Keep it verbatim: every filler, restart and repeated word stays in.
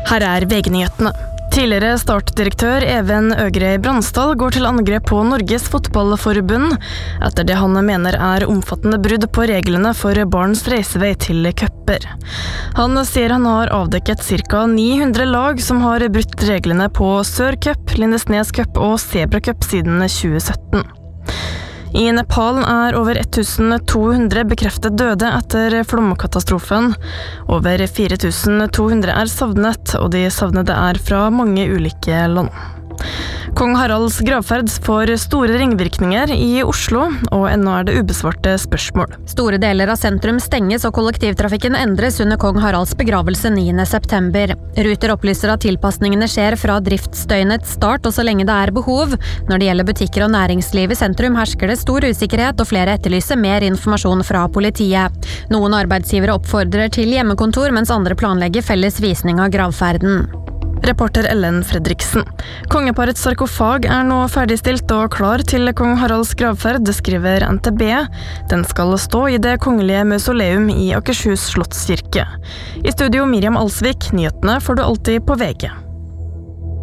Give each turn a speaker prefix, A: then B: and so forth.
A: Her er V G-nyhetene. Tidligere startdirektør Even Øgrey Bransdal går til angrep på Norges Fotballforbund etter det han mener er omfattende brudd på reglene for barns reisevei til cuper. Han sier han har avdekket ca. ni hundre lag som har brutt reglene på Sør Cup, Lindesnes Cup og Zebra Cup siden tjue sytten. I Nepal er over tusen to hundre bekreftet døde etter flomkatastrofen. Over fire tusen to hundre er savnet, og de savnede er fra mange ulike land. Kong Haralds gravferd får store ringvirkninger i Oslo, og ennå er det ubesvarte spørsmål.
B: Store deler av sentrum stenges og kollektivtrafikken endres under kong Haralds begravelse niende september. Ruter opplyser at tilpasningene skjer fra driftsdøgnets start og så lenge det er behov. Når det gjelder butikker og næringsliv i sentrum hersker det stor usikkerhet, og flere etterlyser mer informasjon fra politiet. Noen arbeidsgivere oppfordrer til hjemmekontor, mens andre planlegger felles visning av gravferden.
A: Reporter Ellen Fredriksen. Kongeparets sarkofag er nå ferdigstilt og klar til kong Haralds gravferd, skriver N T B. Den skal stå i det kongelige mausoleum i Akershus Slottskirke. I studio Miriam Alsvik, nyhetene får du alltid på V G.